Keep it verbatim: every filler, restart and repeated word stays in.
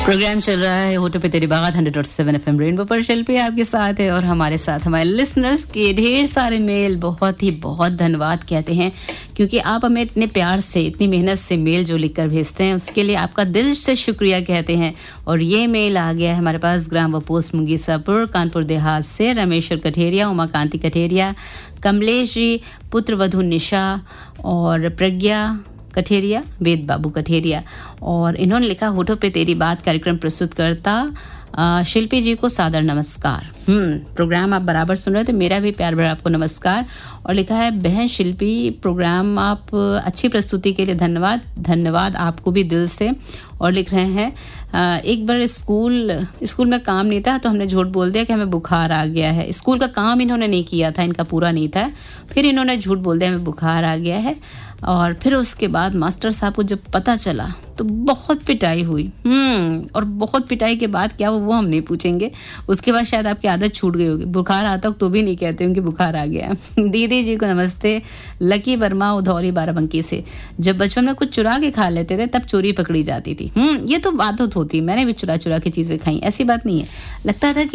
Programme चल रहा है होटो पे तेरी बात hundred dot seven F M rainbow पर। शिल्पी आपके साथ है और हमारे साथ हमारे लिसनर्स के ढेर सारे मेल, बहुत ही बहुत धन्यवाद कहते हैं क्योंकि आप हमें इतने प्यार से, इतनी मेहनत से मेल जो लिखकर भेजते हैं उसके लिए आपका दिल से शुक्रिया कहते हैं। और ये मेल आ गया है हमारे पास ग्राम व पोस्ट मुंगीसापुर कानपुर देहात से रमेश्वर कठेरिया, उमा कांति कठेरिया, कमलेश जी, पुत्र वधु निशा और प्रज्ञा कठेरिया, वेद बाबू कठेरिया। और इन्होंने लिखा होठों पे तेरी बात कार्यक्रम प्रस्तुत करता शिल्पी जी को सादर नमस्कार। हम्म प्रोग्राम आप बराबर सुन रहे हो तो मेरा भी प्यार भरा आपको नमस्कार। और लिखा है बहन शिल्पी, प्रोग्राम आप अच्छी प्रस्तुति के लिए धन्यवाद धन्यवाद आपको भी दिल से। और लिख रहे हैं एक बार स्कूल स्कूल में काम नहीं था तो हमने झूठ बोल दिया कि हमें बुखार आ गया है। स्कूल का काम इन्होंने नहीं किया था, इनका पूरा नहीं था, फिर इन्होंने झूठ बोल दिया हमें बुखार आ गया है। और फिर उसके बाद मास्टर साहब को जब पता चला तो बहुत पिटाई हुई। हम्म और बहुत पिटाई के बाद क्या वो वो हम नहीं पूछेंगे। उसके बाद शायद आपकी आदत छूट गई होगी, बुखार आता तो भी नहीं कहते होंगे बुखार आ गया। दीदी जी को नमस्ते। लकी वर्मा उधौरी बाराबंकी से। जब बचपन में कुछ चुरा के खा लेते थे तब चोरी पकड़ी जाती थी। हम्म ये तो बात होती, मैंने भी चुरा चुरा के चीजें खाई, ऐसी बात नहीं है। लगता था कि